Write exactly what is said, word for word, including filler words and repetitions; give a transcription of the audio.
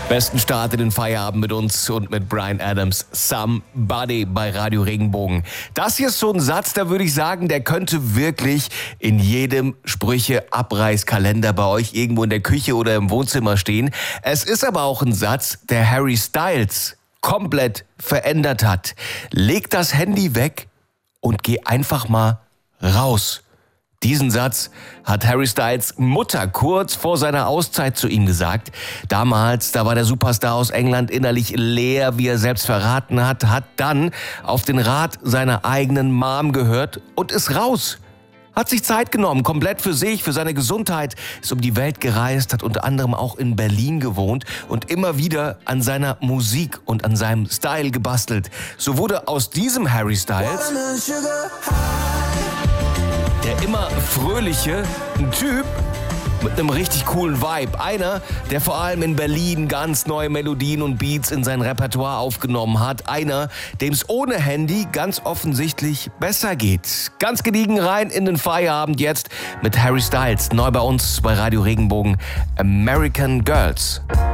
Besten Start in den Feierabend mit uns und mit Bryan Adams. Somebody bei Radio Regenbogen. Das hier ist so ein Satz, da würde ich sagen, der könnte wirklich in jedem Sprüche-Abreißkalender bei euch irgendwo in der Küche oder im Wohnzimmer stehen. Es ist aber auch ein Satz, der Harry Styles komplett verändert hat. Leg das Handy weg und geh einfach mal raus. Diesen Satz hat Harry Styles Mutter kurz vor seiner Auszeit zu ihm gesagt. Damals, da war der Superstar aus England innerlich leer, wie er selbst verraten hat, hat dann auf den Rat seiner eigenen Mom gehört und ist raus. Hat sich Zeit genommen, komplett für sich, für seine Gesundheit, ist um die Welt gereist, hat unter anderem auch in Berlin gewohnt und immer wieder an seiner Musik und an seinem Style gebastelt. So wurde aus diesem Harry Styles der immer fröhliche ein Typ mit einem richtig coolen Vibe. Einer, der vor allem in Berlin ganz neue Melodien und Beats in sein Repertoire aufgenommen hat. Einer, dem es ohne Handy ganz offensichtlich besser geht. Ganz gediegen rein in den Feierabend jetzt mit Harry Styles. Neu bei uns bei Radio Regenbogen. American Girls.